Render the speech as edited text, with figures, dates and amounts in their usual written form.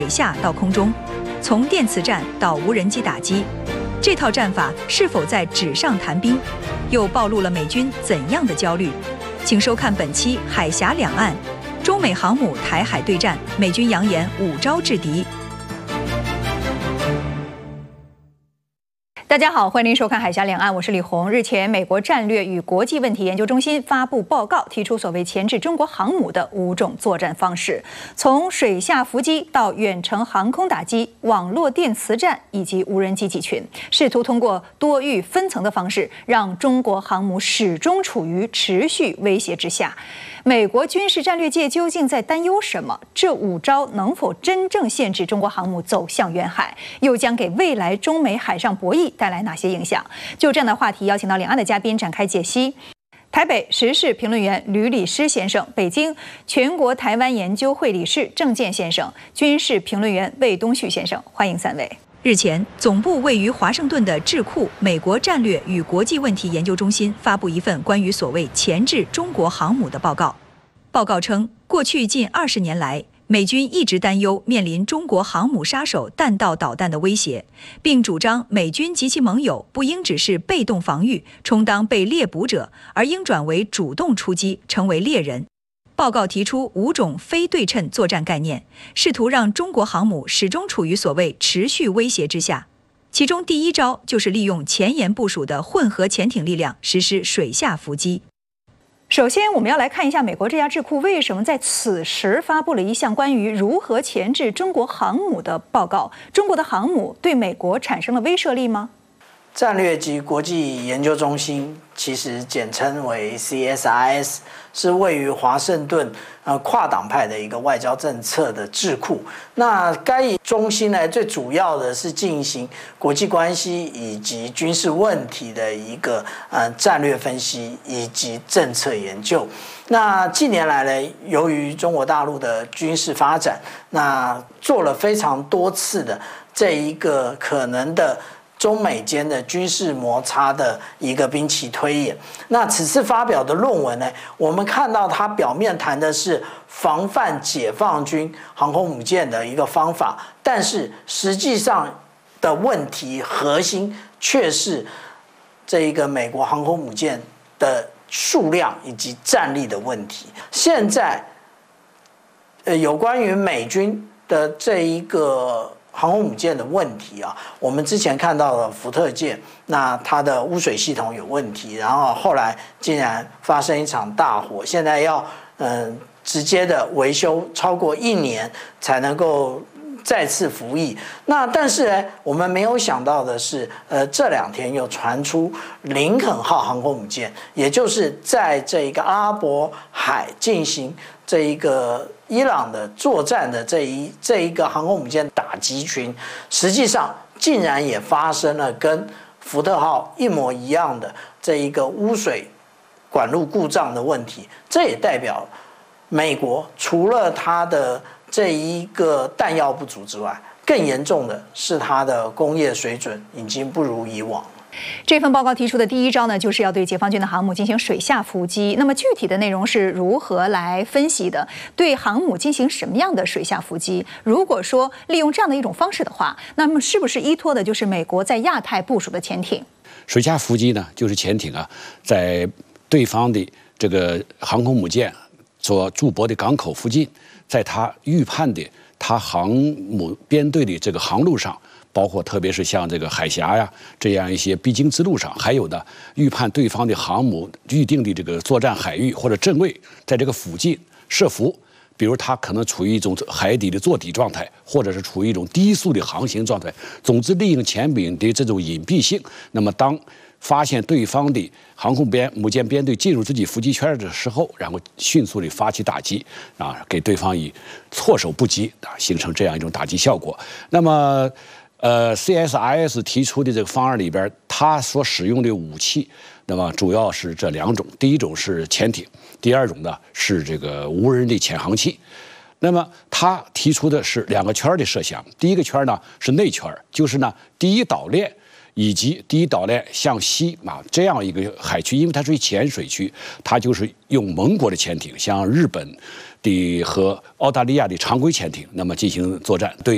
水下到空中，从电磁战到无人机打击，这套战法是否在纸上谈兵，又暴露了美军怎样的焦虑？请收看本期《海峡两岸》，中美航母台海对战，美军扬言5招制敌。大家好，欢迎您收看《海峡两岸》，我是李红。日前，美国战略与国际问题研究中心发布报告，提出所谓钳制中国航母的5种作战方式，从水下伏击到远程航空打击、网络电磁战以及无人机集群，试图通过多域分层的方式，让中国航母始终处于持续威胁之下。美国军事战略界究竟在担忧什么？这5招能否真正限制中国航母走向远海？又将给未来中美海上博弈带来哪些影响？就这样的话题，邀请到两岸的嘉宾展开解析。台北时事评论员吕礼诗先生，北京全国台湾研究会理事郑健先生，军事评论员魏东旭先生，欢迎3位。日前，总部位于华盛顿的智库美国战略与国际问题研究中心发布一份关于所谓钳制中国航母的报告。报告称，过去近20年来，美军一直担忧面临中国航母杀手弹道导弹的威胁，并主张美军及其盟友不应只是被动防御，充当被猎捕者，而应转为主动出击，成为猎人。报告提出5种非对称作战概念，试图让中国航母始终处于所谓持续威胁之下。其中第1招就是利用前沿部署的混合潜艇力量实施水下伏击。首先，我们要来看一下美国这家智库为什么在此时发布了一项关于如何钳制中国航母的报告。中国的航母对美国产生了威慑力吗？ 战略及国际研究中心，其实简称为 CSIS， 是位于华盛顿跨党派的一个外交政策的智库。那该中心呢，最主要的是进行国际关系以及军事问题的一个战略分析以及政策研究。那近年来呢，由于中国大陆的军事发展，那做了非常多次的这一个可能的中美间的军事摩擦的一个兵棋推演。那此次发表的论文呢，我们看到它表面谈的是防范解放军航空母舰的一个方法，但是实际上的问题核心却是这一个美国航空母舰的数量以及战力的问题。现在有关于美军的这一个航空母舰的问题啊，我们之前看到了福特舰，那它的污水系统有问题，然后后来竟然发生一场大火，现在要直接的维修超过1年才能够再次服役。那但是呢，我们没有想到的是，这2天又传出林肯号航空母舰，也就是在这一个阿拉伯海进行这一个伊朗的作战的这一个航空母舰打击群，实际上竟然也发生了跟福特号一模一样的这一个污水管路故障的问题。这也代表美国除了它的这一个弹药不足之外，更严重的是它的工业水准已经不如以往。 这份报告提出的第1招呢，就是要对解放军的航母进行水下伏击。那么具体的内容是如何来分析的？对航母进行什么样的水下伏击？如果说利用这样的一种方式的话，那么是不是依托的就是美国在亚太部署的潜艇？ 水下伏击呢，就是潜艇在对方的这个航空母舰所驻泊的港口附近，在他预判的他航母编队的这个航路上，包括特别是像这个海峡呀这样一些必经之路上，还有呢预判对方的航母预定的这个作战海域或者阵位，在这个附近设伏。比如它可能处于一种海底的坐底状态，或者是处于一种低速的航行状态。总之，利用潜艇的这种隐蔽性，那么当发现对方的航空母舰编队进入自己伏击圈的时候，然后迅速地发起打击，给对方以措手不及，形成这样一种打击效果。那么CSIS 提出的这个方案里边，它所使用的武器，那么主要是这2种，第1种是潜艇，第2种呢是这个无人的潜航器。那么他提出的是2个圈的设想，第1个圈呢是内圈，就是呢第1岛链以及第1岛链向西这样一个海区，因为它属于浅水区，它就是用盟国的潜艇，像日本的和澳大利亚的常规潜艇，那么进行作战，对